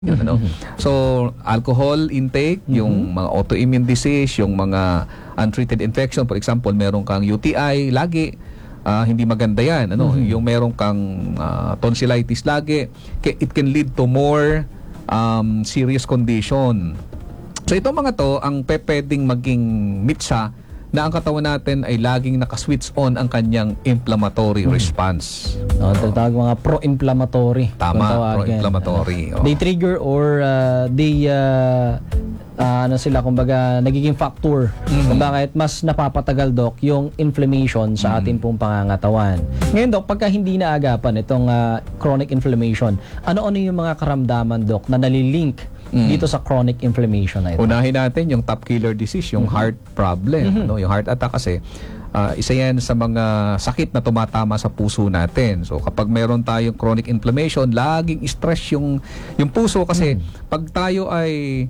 Yun, ano? So, alcohol intake, yung mga autoimmune disease, yung mga untreated infection, for example, meron kang UTI lagi, hindi maganda yan. Ano? Yung meron kang tonsillitis lagi, it can lead to more serious condition. So, itong mga to, ang pwedeng maging mitsa na ang katawan natin ay laging nakaswitch on ang kanyang inflammatory response. Tatawag mga pro-inflammatory. Tama, pro-inflammatory. They trigger or they ano sila, kumbaga nagiging factor kung bakit mas napapatagal, Doc, yung inflammation sa atin pong pangangatawan. Ngayon, Doc, pagka hindi naagapan itong chronic inflammation, ano-ano yung mga karamdaman, Doc, na nalilink dito sa chronic inflammation na ito? Unahin natin yung top killer disease, yung heart problem. No? Yung heart attack kasi, isa yan sa mga sakit na tumatama sa puso natin. So kapag meron tayong chronic inflammation, laging stress yung puso kasi pag tayo ay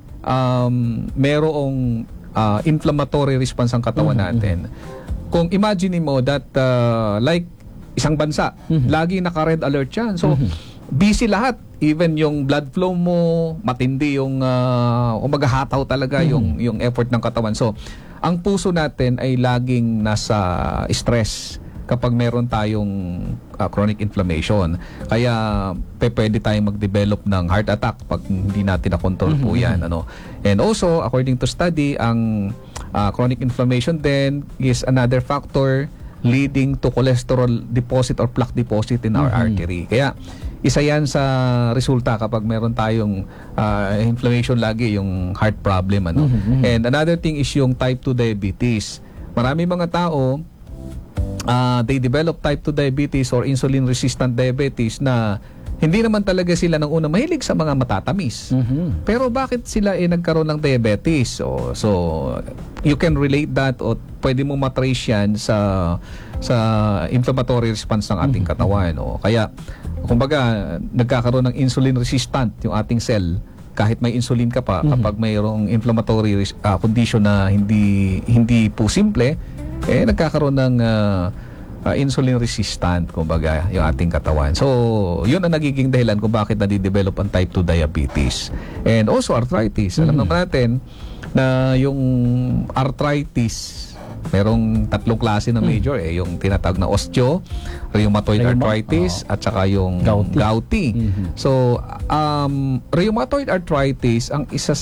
merong inflammatory response ang katawan natin. Kung imagine mo that like isang bansa, lagi naka-red alert yan. So busy lahat. Even yung blood flow mo, matindi yung maghahataw talaga yung effort ng katawan. So, ang puso natin ay laging nasa stress kapag meron tayong chronic inflammation. Kaya pwede tayong mag-develop ng heart attack pag hindi natin na-control po yan. Ano? And also, according to study, ang chronic inflammation then is another factor leading to cholesterol deposit or plaque deposit in our artery. Kaya isa yan sa resulta kapag meron tayong inflammation lagi, yung heart problem. Ano? And another thing is yung type 2 diabetes. Marami mga tao, they develop type 2 diabetes or insulin resistant diabetes na hindi naman talaga sila ng una mahilig sa mga matatamis. Pero bakit sila nagkaroon ng diabetes? So you can relate that o pwede mo matrace yan sa inflammatory response ng ating katawan. O kaya, kumbaga, nagkakaroon ng insulin resistant yung ating cell kahit may insulin ka pa kapag mayroong inflammatory condition na hindi po simple, nagkakaroon ng insulin resistant, kumbaga, yung ating katawan. So, yun ang nagiging dahilan kung bakit nadidevelop ang type 2 diabetes. And also arthritis. Alam naman natin na yung arthritis, merong tatlong klase na major, yung tinatawag na osteo, rheumatoid arthritis, at saka yung gouty. So, rheumatoid arthritis, ang isa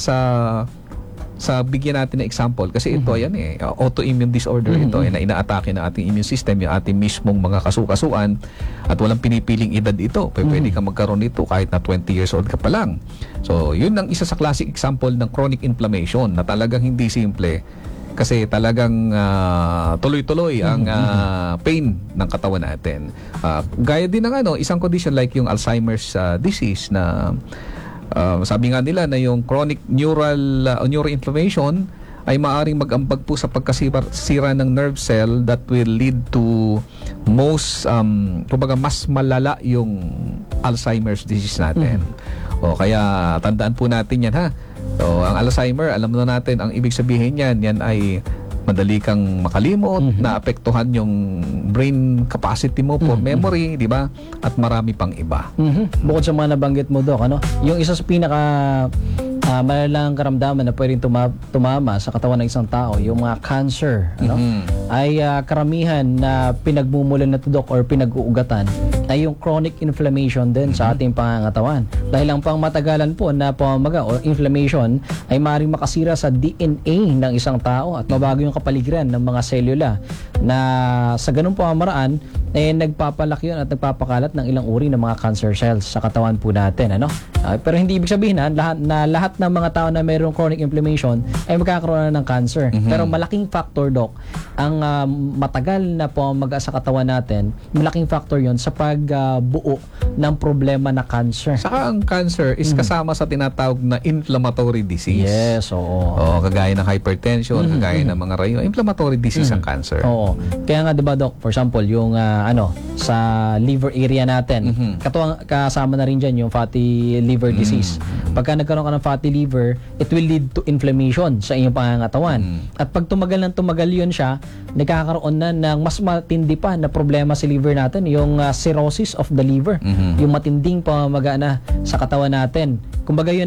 sa bigyan natin na example kasi ito yan autoimmune disorder ito na inaatake ng ating immune system, yung ating mismong mga kasukasuan at walang pinipiling edad ito. Pwede ka magkaroon nito kahit na 20 years old ka pa lang. So yun ang isa sa classic example ng chronic inflammation na talagang hindi simple kasi talagang tuloy-tuloy ang pain ng katawan natin. Gaya din ng isang condition like yung Alzheimer's disease na sabi nga nila na yung chronic neuroinflammation ay maaaring mag-ambag po sa pagkasira ng nerve cell that will lead to kumbaga mas malala yung Alzheimer's disease natin. O kaya tandaan po natin yan, ha. So ang Alzheimer, alam na natin ang ibig sabihin yan ay madali kang makalimot, naapektuhan yung brain capacity mo for memory, di ba? At marami pang iba. Bukod sa mga nabanggit mo, Doc, yung isa sa pinaka malalang karamdaman na pwedeng tumama sa katawan ng isang tao, yung mga cancer, ay karamihan na pinagmumulan na to, Doc, or pinag-uugatan ay yung chronic inflammation din sa ating pangangatawan. Dahil ang pangmatagalan po na pamamaga o inflammation ay maaaring makasira sa DNA ng isang tao at mabago yung kapaligiran ng mga selula na sa ganung pamamaraan nagpapalaki yun at nagpapakalat ng ilang uri ng mga cancer cells sa katawan po natin. Pero hindi ibig sabihin na lahat ng mga tao na mayroong chronic inflammation ay magkakaroon na ng cancer. Pero malaking factor, Doc, ang matagal na pamamaga sa katawan natin, malaking factor yon sa pagbuo ng problema na cancer. Saka ang cancer is kasama sa tinatawag na inflammatory disease. Yes, oo. Kagaya ng hypertension, kagaya ng mga inflammatory disease ang cancer. Oo. Kaya nga, diba, Doc, for example, yung sa liver area natin, kasama na rin dyan yung fatty liver disease. Pagka nagkaroon ka ng fatty liver, it will lead to inflammation sa iyong pangangatawan. At pag tumagal yun siya, nagkakaroon na ng mas matindi pa na problema sa liver natin, yung cirrhosis stenosis of the liver, yung matinding pamamaga na sa katawan natin. Kumbaga yun